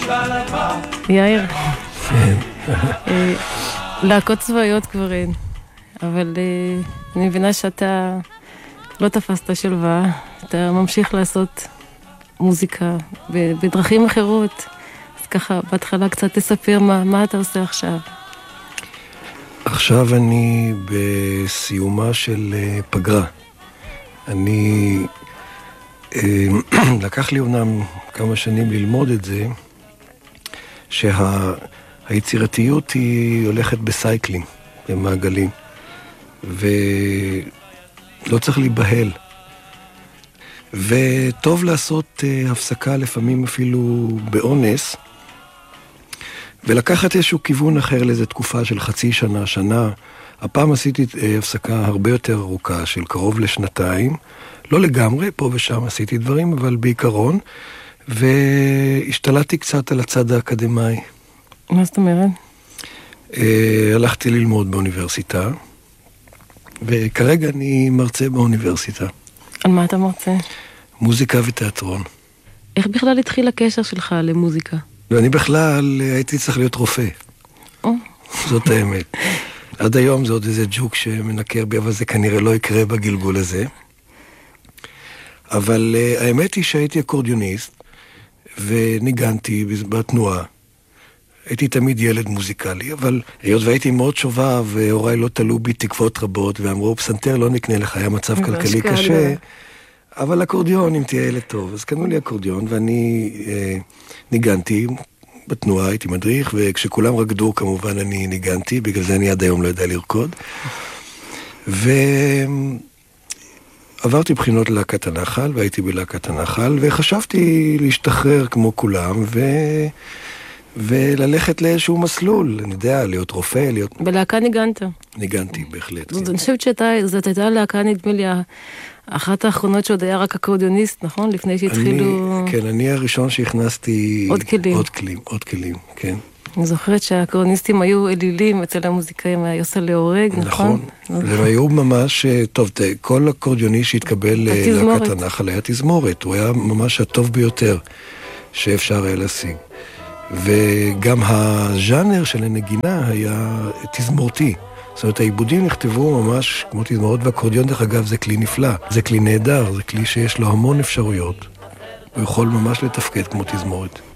יאיר, להקות צבאיות כבר אין, אבל אני מבינה שאתה לא תפסת שלווה, אתה ממשיך לעשות מוזיקה בדרכים אחרות, אז ככה בהתחלה קצת תספר מה אתה עושה עכשיו. עכשיו אני בסיומה של פגרה. אני לקח לי אומנם כמה שנים ללמוד את זה, שהיצירתיות היא הולכת בסייקלים, במעגלים, ולא צריך להיבהל. וטוב לעשות הפסקה לפעמים אפילו באונס, ולקחת איזשהו כיוון אחר לאיזו תקופה של חצי שנה, שנה. הפעם עשיתי הפסקה הרבה יותר ארוכה של קרוב לשנתיים, לא לגמרי, פה ושם עשיתי דברים, אבל בעיקרון, והשתלטתי קצת על הצד האקדמי. מה זאת אומרת? הלכתי ללמוד באוניברסיטה, וכרגע אני מרצה באוניברסיטה. על מה אתה מרצה? מוזיקה ותיאטרון. איך בכלל התחיל הקשר שלך למוזיקה? ואני בכלל הייתי צריך להיות רופא. זאת האמת. עד היום זה עוד איזה ג'וק שמנקר בי, אבל זה כנראה לא יקרה בגלגול הזה. אבל האמת היא שהייתי אקורדיוניסט, וניגנתי בתנועה. הייתי תמיד ילד מוזיקלי, אבל היות והייתי מאוד שובב, והוריי לא תלו בי תקוות רבות, ואמרו, פסנתר לא נקנה לך, היה מצב כלכלי קשה, אבל אקורדיון, אם תהיה ילד טוב. אז קנו לי אקורדיון, ואני ניגנתי בתנועה, הייתי מדריך, וכשכולם רקדו, כמובן אני ניגנתי, בגלל זה אני עד היום לא יודע לרקוד. עברתי בחינות ללהקת הנחל, והייתי בלהקת הנחל, וחשבתי להשתחרר כמו כולם, וללכת לאיזשהו מסלול, אני יודע, להיות רופא, להיות... בלהקה ניגנת? ניגנתי, בהחלט. אני חושבת שזאת הייתה להקה, נדמה לי, אחת האחרונות שעוד היה רק אקורדיוניסט, נכון? לפני שהתחילו... כן, אני הראשון שהכנסתי... עוד כלים, כן. אני זוכרת שהאקורדיוניסטים היו אלילים אצל המוזיקאים, היה יוסה להורג, נכון? נכון, והם היו ממש... טוב, כל אקורדיוניסט שהתקבל ללהקת הנחל היה תזמורת, הוא היה ממש הטוב ביותר שאפשר היה להשיג. וגם הז'אנר של הנגינה היה תזמורתי. זאת אומרת, העיבודים נכתבו ממש כמו תזמורות, והאקורדיון דרך אגב זה כלי נפלא, זה כלי נהדר, זה כלי שיש לו המון אפשרויות. הוא יכול ממש לתפקד כמו תזמורת.